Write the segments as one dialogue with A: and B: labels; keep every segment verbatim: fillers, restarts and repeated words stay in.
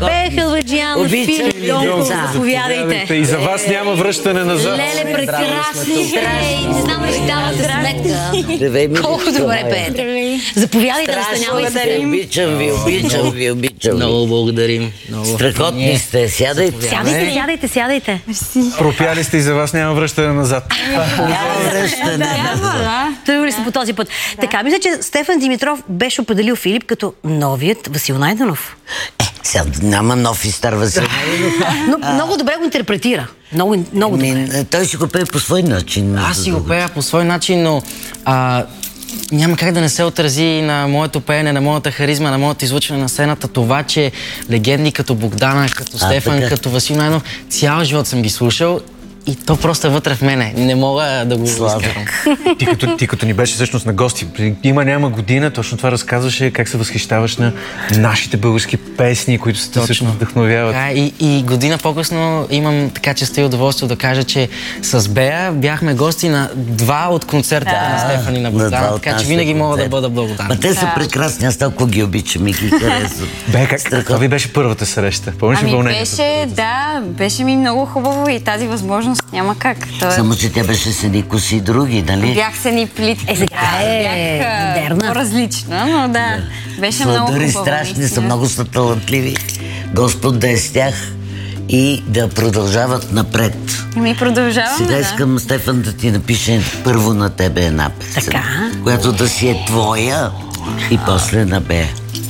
A: Бе Халваджиан, Филип Донков, заповядайте.
B: И за вас няма връщане назад.
A: Леле, прекрасни. Не знам ли си давате сметка. Колко добре пеете. Заповядайте, настанявайте.
C: Обичам ви, обичам ви, обичам ви.
D: Много благодарим.
C: Страхотни сте. Сядайте.
A: Сядайте, сядайте, сядайте.
B: Пропяли сте и за вас няма връщане назад.
C: Няма връщане.
A: Тръгвали сте по този път. Така, мисля, че Стефан Димитров беше определил Филип като новият Васил Найденов.
C: Е, сега няма нов и стар Васил.
A: Но много добре го интерпретира. Много, много добре.
C: Той си го пее по свой начин.
D: Аз си го пея по свой начин, но а, няма как да не се отрази на моето пеене, на моята харизма, на моето излъчване на сцената. Това, че легенди като Богдана, като а, Стефан, така. Като Васил Найденов, цял живот съм ги слушал. И то просто е вътре в мене. Не мога да го изкарам.
B: Ти като, ти като ни беше всъщност на гости, има няма година, точно това разказваше как се възхищаваш на нашите български песни, които се всъщност вдъхновяват.
D: Да, и, и година по-късно имам така честа и удоволствие да кажа, че с Бея бяхме гости на два от концертите да. На Стефан и на Богдана, така че винаги мога да бъда благодарен.
C: Ма те са прекрасни, аз толкова ги обичам и ги харесвам.
B: Бе, как, каква ви беше първата среща? Помниш ли вълнението?
E: Беше, да, беше ми много хубаво и тази възможност няма как. Той...
C: Само, че тя беше с едни коси и други, нали?
E: Бях с едни плитки.
A: Е, сега е модерна.
E: По-различна, но да, беше
C: Сладури
E: много хубаво.
C: страшни са, много са талантливи. Господ да е с тях и да продължават напред.
E: Ми продължаваме,
C: Сега
E: да.
C: искам, Стефан, да ти напише първо на тебе една песен.
A: Така.
C: Която да си е твоя и после на Бея.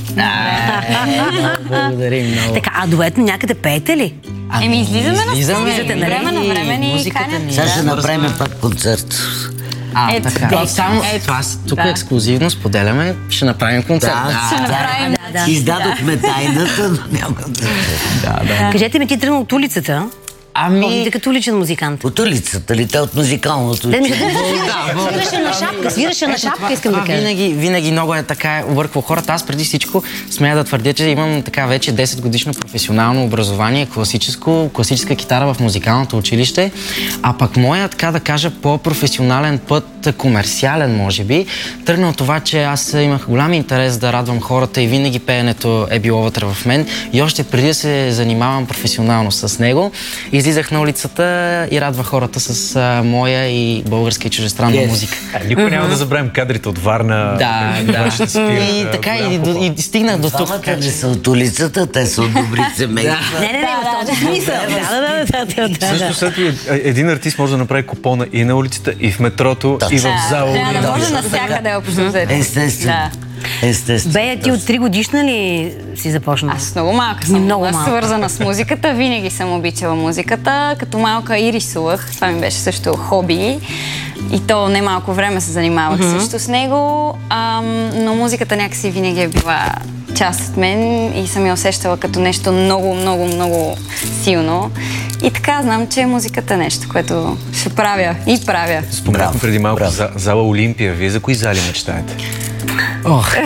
D: Благодарим много.
A: Така, а дуетно някъде пеете ли?
E: Еми, излизаме на
D: Излизаме,
E: сцена.
D: нали?
E: Време на време ни
D: Музиката
E: канят.
D: ни.
C: Сега ще
D: Да,
C: направим пак концерт.
D: А,
E: Ето,
D: така.
E: ето,
D: Само,
E: ето.
D: това, тук
E: Да.
D: ексклюзивно споделяме, ще направим концерт.
E: Ще направим.
A: Да, да.
C: Издадохме тайната, но няма да...
D: Да, да.
A: Кажете ми, ти тръгна от улицата.
D: Ами...
A: Помните като уличен музикант.
C: От улицата ли? Те от музикалното
A: Те ми
C: училище.
A: свираше на шапка, свираше на шапка, искам да
D: Това
A: кажа.
D: винаги, винаги много е така обърква хората. Аз преди всичко смея да твърдя, че имам така вече десет годишно професионално образование, класическо, класическа китара в музикалното училище, а пък моя, така да кажа, по-професионален път, комерциален може би, тръгна от това, че аз имах голям интерес да радвам хората и винаги пеенето е било вътре в мен и още преди да се занимавам професионално с него, излизах на улицата и радвах хората с а, моя и българска и чуждестранна
C: Yes.
D: музика.
B: А, никой няма да забравим кадрите от Варна.
D: Да, да. И така, и, и, и стигнах до тук.
C: Двамата не са от улицата, те са от добри семейства.
A: Не, не, не, в този смисъл. Да, да, да, да, да.
B: Също след това един артист може да направи купона и на улицата, и в метрото, и в зала.
E: Трябва да може навсякъде общо взето.
C: Естествено.
E: Да.
C: Естествено.
A: Бея, ти от три годишна ли си започна?
E: Аз много малка съм.
A: Много
E: Аз
A: малка.
E: свързана с музиката. Винаги съм обичала музиката. Като малка и рисувах. Това ми беше също хоби. И то не малко време се занимавах mm-hmm. също с него. Ам, но музиката някакси винаги е била част от мен и съм я усещала като нещо много, много, много силно. И така знам, че музиката е нещо, което ще правя и правя.
B: Споменахме преди малко за, зала Олимпия. Вие за кои зали мечтаете?
D: Ох,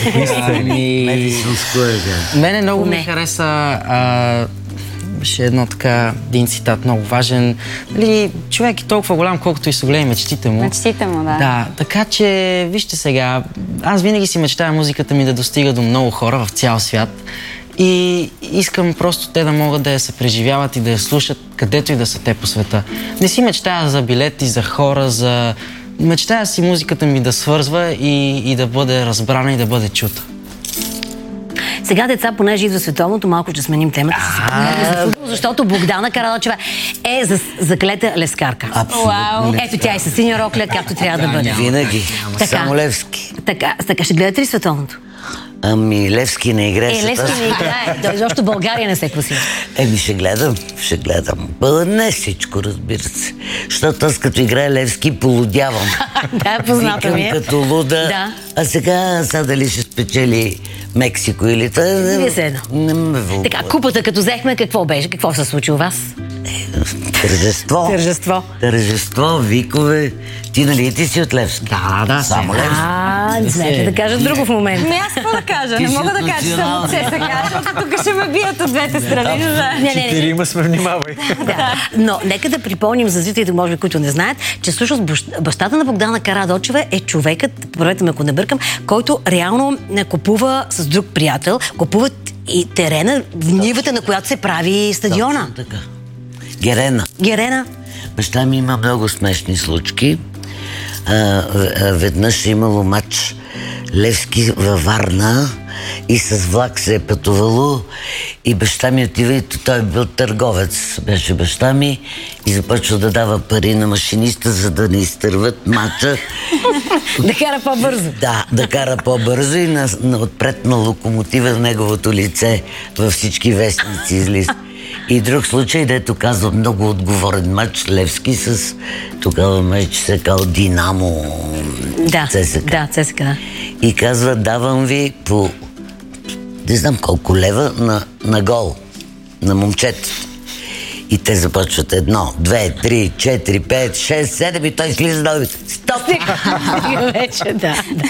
D: ами...
C: Медицинско Square Garden.
D: Мене много ми хареса а, беше едно така, един цитат много важен. Нали, човек е толкова голям, колкото и са големи мечтите му.
E: Мечтите му, да.
D: Да, така че, вижте сега, аз винаги си мечтая музиката ми да достига до много хора в цял свят. И искам просто те да могат да я се преживяват и да я слушат където и да са те по света. Не си мечтая за билети, за хора, за... Мечтая си музиката ми да свързва и, и да бъде разбрана и да бъде чута.
A: Сега, деца, понеже идва световното, малко ще сменим темата, защото Богдана Карадлачева е заклета лескарка.
C: Абсолютно.
A: Ето тя и със синя рокля, както трябва да бъде.
C: Винаги.
A: Така.
C: Само Левски.
A: Така, така, ще гледате ли световното?
C: Ами, Левски не играе.
A: Е, Левски не играе. Да, изобщо България не се класи.
C: Еми, ще гледам, ще гледам. Бъде не всичко, разбира се. Защото аз като играе Левски, полудявам.
A: Да, позната ми е.
C: Като луда.
A: Да.
C: А сега, сега дали ще спечели Мексико или това...
A: Вие се едно.
C: Не ме вълнува.
A: Така, купата като взехме, какво беше? Какво се случи у вас?
C: Тържество.
A: Тържество.
C: Тържество, викове. Ти нали ти си от Левски?
D: Да, да,
C: Само Левски.
A: А, не знаете да кажа друго в момента.
E: Не, аз какво да кажа?
C: Ти
E: Не
C: си
E: мога да
C: от
E: кажа, че съм от
C: национална.
E: ССК, защото тук ще ме бият от двете страни. но да.
A: Не, не, не.
B: Четирима сме, внимавай.
A: Да. Но нека да припомним за зрителите, може би, които не знаят, че всъщност бащ- бащата на Богдана Карадлачева е човекът, поправете ме ако не бъркам, който реално купува с друг приятел, купуват и терена, нивата, на която се прави стадиона.
C: Точно така. Герена.
A: Герена.
C: Баща ми има много смешни случки. А, а, веднъж е имало матч Левски във Варна и с влак се е пътувало и баща ми отива и той е бил търговец, беше баща ми и започва да дава пари на машиниста, за да не изтърват матча.
A: Да кара по-бързо.
C: Да, да кара по-бързо и на, на, отпред на локомотива в неговото лице във всички вестници излиза. И друг случай, дето казва много отговорен матч Левски с тогава меч се казва Динамо.
A: Да,
C: ЦСКА.
A: да, ЦСКА, да.
C: И казва, давам ви по не знам колко лева на, на гол, на момчета. И те започват едно, две, три, четири, пет, шест, седем и той слиза долу. Стоп!
A: Вече, да. да.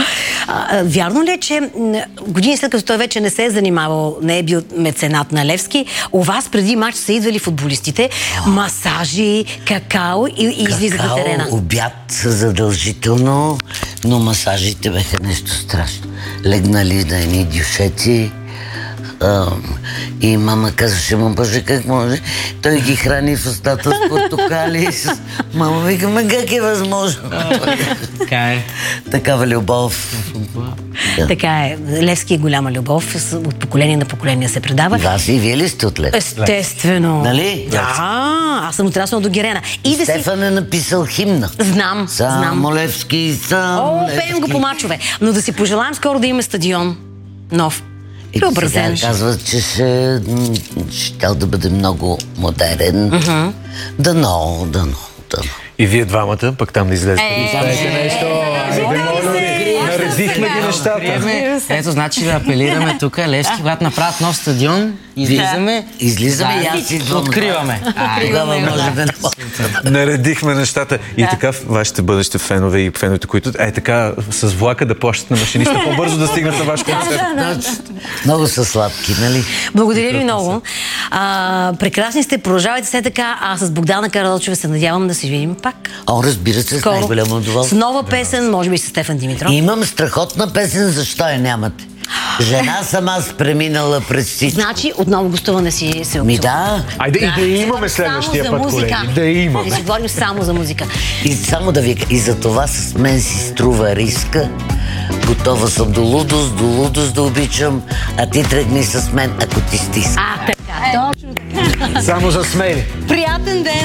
A: А, вярно ли е, че м, години след като той вече не се е занимавал, не е бил меценат на Левски, у вас преди матч са идвали футболистите, масажи, какао и, и излизат на терена?
C: Какао, обяд задължително, но масажите бяха нещо страшно. Легнали на едни дюшеци. А, и мама казваше, ма боже, как може? Той ги храни в устата с портокали. С... Мама викаме, как е възможно?
D: Така е.
C: Такава любов. Да.
A: Така е. Левски е голяма любов. с- От поколение на поколение се предава.
C: Вас и вие ли сте от Лев?
A: Естествено.
C: Нали?
A: Да, аз съм отраснала до Герена. И да си...
C: Стефан е написал химна.
A: Знам, знам.
C: Само Левски, само
A: О,
C: Левски.
A: пеем го по мачове. Но да си пожелаем скоро да има стадион. Нов.
C: И
A: Преобразен.
C: сега казват, че ще, м, щял да бъде много модерен. Uh-huh. Дано, дано, дано.
B: И вие двамата, пък там да излезете.
E: Е,
B: да излезете нещо. Айде, моля ви, наредихме ги нещата.
D: Приеме. Ето, значи да апелираме тук, Левски, когато направят нов стадион, излизаме.
C: Излизаме
D: да,
C: и аз идвам.
D: Откриваме. Ай,
C: Тогава може да не
B: Наредихме нещата. И така вашите бъдещи фенове и феновете, които е така с влака да плащат на машиниста по-бързо да стигнат на ваш концерт.
C: Много са сладки, нали?
A: Благодаря ви много. А, прекрасни сте, продължавайте се така. А с Богдана Каралчева се надявам да се видим пак.
C: О, разбира се, с
A: Скоро.
C: най-голямо
A: С
C: удоволствие.
A: нова песен, може би с Стефан Димитров.
C: Имам страхотна песен, защо я нямате? Жена съм аз преминала през всичко.
A: Значи, отново гостуване си се
C: Ми
A: обсъжда.
C: да.
B: Айде и да имаме следващия път, колеги. Да имаме.
A: Да си говорим само за музика.
C: И само да ви кажа, и за това с мен си струва риска. Готова съм до лудост, до лудост да обичам, а ти тръгни с мен, ако ти стиска.
A: А, така. Точно така.
B: Само за смели.
A: Приятен ден!